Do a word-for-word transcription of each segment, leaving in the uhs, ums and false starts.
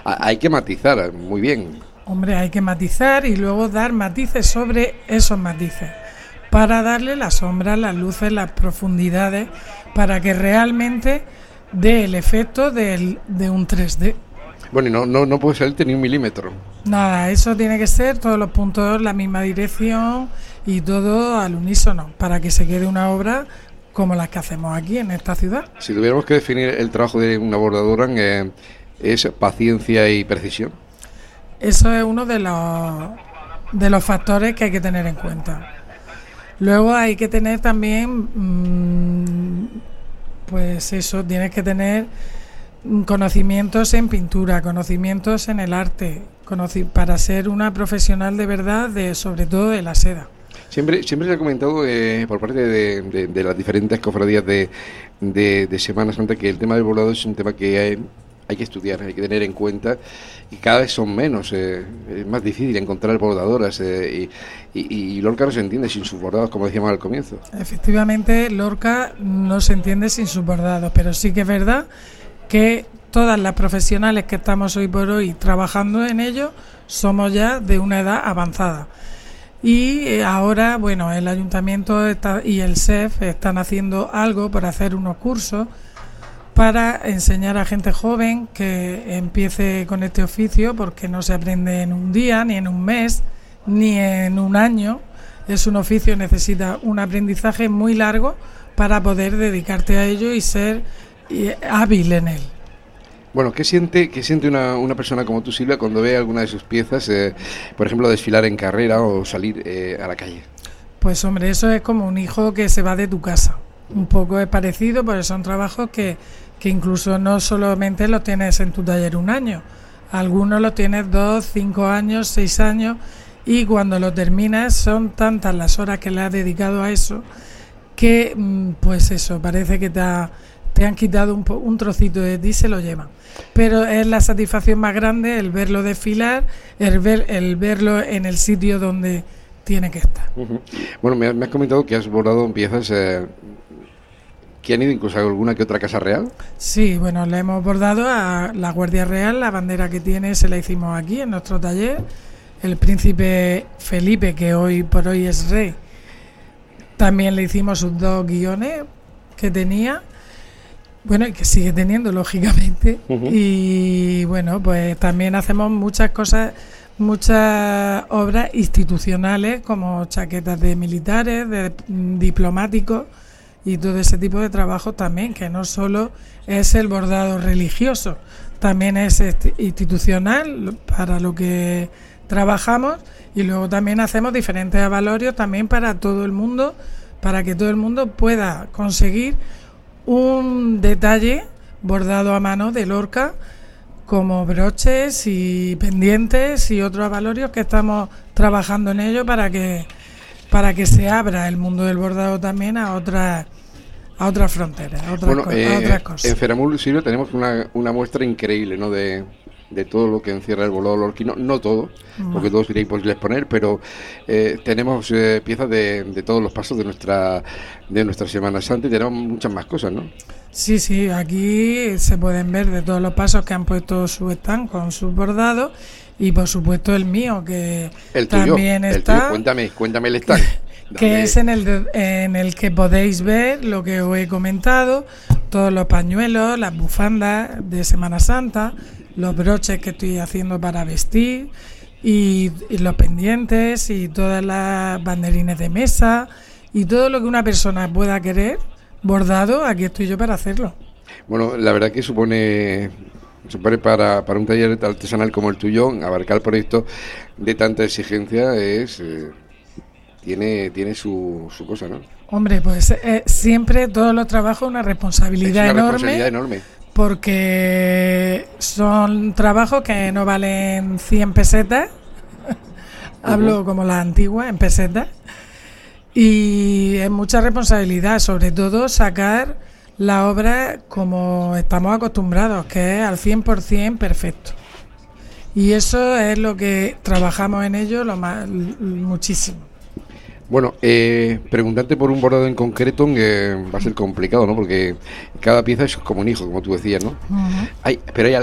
hay que matizar muy bien. Hombre, hay que matizar y luego dar matices sobre esos matices, para darle las sombras, las luces, las profundidades, para que realmente dé el efecto del, de un tres D. Bueno, y no, no, no puede salirte ni un milímetro. Nada, eso tiene que ser todos los puntos, la misma dirección y todo al unísono, para que se quede una obra como las que hacemos aquí en esta ciudad. Si tuviéramos que definir el trabajo de una bordadora, eh, es paciencia y precisión. Eso es uno de los, de los factores que hay que tener en cuenta. Luego hay que tener también, mmm, pues eso, tienes que tener conocimientos en pintura, conocimientos en el arte, conoci- para ser una profesional de verdad, de sobre todo de la seda. Siempre, siempre se ha comentado eh, por parte de, de, de las diferentes cofradías de, de, de Semana Santa que el tema del bordado es un tema que hay, hay que estudiar, hay que tener en cuenta, y cada vez son menos, eh, es más difícil encontrar bordadoras, eh, y, y, y Lorca no se entiende sin sus bordados, como decíamos al comienzo. Efectivamente, Lorca no se entiende sin sus bordados, pero sí que es verdad que todas las profesionales que estamos hoy por hoy trabajando en ello somos ya de una edad avanzada. Y ahora, bueno, el ayuntamiento está, y el S E F están haciendo algo para hacer unos cursos para enseñar a gente joven que empiece con este oficio, porque no se aprende en un día, ni en un mes, ni en un año. Es un oficio que necesita un aprendizaje muy largo para poder dedicarte a ello y ser hábil en él. Bueno, ¿qué siente, qué siente una, una persona como tú, Silvia, cuando ve alguna de sus piezas, eh, por ejemplo, desfilar en carrera o salir eh, a la calle? Pues hombre, eso es como un hijo que se va de tu casa. Un poco es parecido, porque son trabajos que, que incluso no solamente los tienes en tu taller un año, algunos los tienes dos, cinco años, seis años, y cuando lo terminas son tantas las horas que le has dedicado a eso que, pues eso, parece que te ha te han quitado un, un trocito de ti, se lo llevan. Pero es la satisfacción más grande el verlo desfilar, el, ver, el verlo en el sitio donde tiene que estar. Uh-huh. Bueno, me, me has comentado que has bordado piezas eh, que han ido incluso a alguna que otra casa real. Sí, bueno, le hemos bordado a la Guardia Real, la bandera que tiene se la hicimos aquí en nuestro taller. El príncipe Felipe, que hoy por hoy es rey, también le hicimos sus dos guiones que tenía. Bueno, y que sigue teniendo, lógicamente. Uh-huh. Y bueno, pues también hacemos muchas cosas, muchas obras institucionales, como chaquetas de militares, de diplomáticos y todo ese tipo de trabajo también, que no solo es el bordado religioso, también es institucional para lo que trabajamos, y luego también hacemos diferentes avalorios también para todo el mundo, para que todo el mundo pueda conseguir un detalle bordado a mano de Lorca, como broches y pendientes y otros avalorios que estamos trabajando en ello para que para que se abra el mundo del bordado también a otras a otras fronteras, a otras, bueno, co- eh, a otras cosas. En Feramur, Silvia, tenemos una, una muestra increíble, ¿no?, de, de todo lo que encierra el bordado lorquino, no todo, no. porque todo sería imposible exponer, pero eh, tenemos eh, piezas de, de todos los pasos de nuestra de nuestra Semana Santa, y tenemos muchas más cosas, ¿no? Sí, sí, aquí se pueden ver de todos los pasos que han puesto su stand con sus bordados, y por supuesto el mío, que el tuyo, también el está... tuyo, cuéntame, cuéntame el stand. que es en el, de, en el que podéis ver lo que os he comentado, todos los pañuelos, las bufandas de Semana Santa, los broches que estoy haciendo para vestir, y, y los pendientes y todas las banderines de mesa y todo lo que una persona pueda querer bordado, aquí estoy yo para hacerlo. Bueno, la verdad que supone supone para, para un taller artesanal como el tuyo, abarcar proyectos de tanta exigencia es eh, tiene tiene su, su cosa, ¿no? Hombre, pues eh, siempre todos los trabajos una responsabilidad es una enorme. responsabilidad enorme. Porque son trabajos que no valen cien pesetas, hablo uh-huh. como las antiguas, en pesetas, y es mucha responsabilidad, sobre todo sacar la obra como estamos acostumbrados, que es al cien por ciento perfecto. Y eso es lo que trabajamos en ello lo más, muchísimo. Bueno, eh, preguntarte por un bordado en concreto eh, va a ser complicado, ¿no? Porque cada pieza es como un hijo, como tú decías, ¿no? Uh-huh. Hay, pero hay algo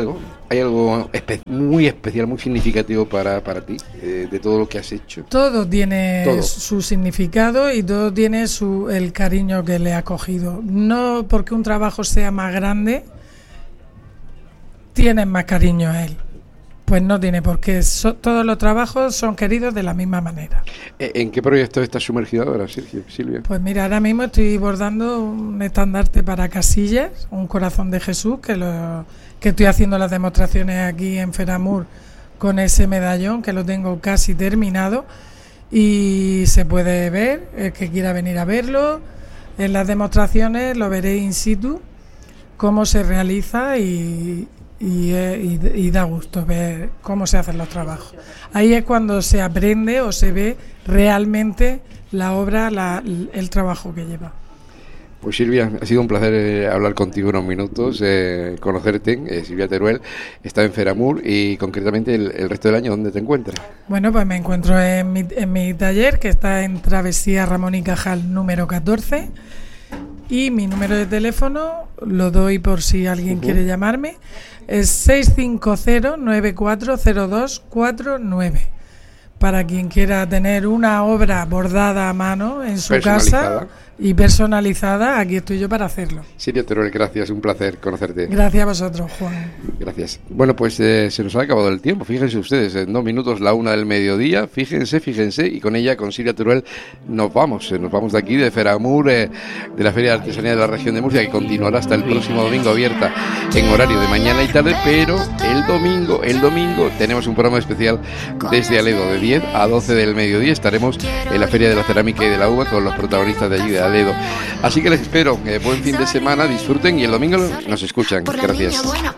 ¿Hay algo espe- muy especial, muy significativo para, para ti, eh, de todo lo que has hecho? Todo tiene Todo. su significado y todo tiene su el cariño que le ha cogido. No porque un trabajo sea más grande, tienes más cariño a él. Pues no tiene por qué. So, todos los trabajos son queridos de la misma manera. ¿En qué proyecto estás sumergido ahora, Sergio, Silvia? Pues mira, ahora mismo estoy bordando un estandarte para Casillas, un corazón de Jesús, que lo que estoy haciendo las demostraciones aquí en Feramur con ese medallón, que lo tengo casi terminado y se puede ver, el que quiera venir a verlo. En las demostraciones lo veré in situ, cómo se realiza y... Y, y, y da gusto ver cómo se hacen los trabajos. Ahí es cuando se aprende o se ve realmente la obra, la, el trabajo que lleva. Pues Silvia, ha sido un placer eh, hablar contigo unos minutos, eh, conocerte. eh, Silvia Teruel está en Feramur y concretamente el, el resto del año, ¿dónde te encuentras? Bueno, pues me encuentro en mi, en mi taller, que está en Travesía Ramón y Cajal número catorce, y mi número de teléfono lo doy por si alguien uh-huh. quiere llamarme. Es seis cinco cero, nueve cuatro cero dos cuatro nueve. Para quien quiera tener una obra bordada a mano en su casa y personalizada, aquí estoy yo para hacerlo. Silvia Teruel, gracias, un placer conocerte. Gracias a vosotros, Juan. Gracias. Bueno, pues eh, se nos ha acabado el tiempo, fíjense ustedes, en dos minutos la una del mediodía, fíjense, fíjense, y con ella, con Silvia Teruel, nos vamos, eh, nos vamos de aquí, de Feramur, eh, de la Feria de Artesanía de la Región de Murcia, que continuará hasta el próximo domingo, abierta en horario de mañana y tarde, pero el domingo, el domingo tenemos un programa especial desde Aledo, de diez a doce del mediodía, estaremos en la Feria de la Cerámica y de la Uva con los protagonistas de allí, de Aledo. Así que les espero, eh, buen fin de semana, disfruten y el domingo nos escuchan. Gracias.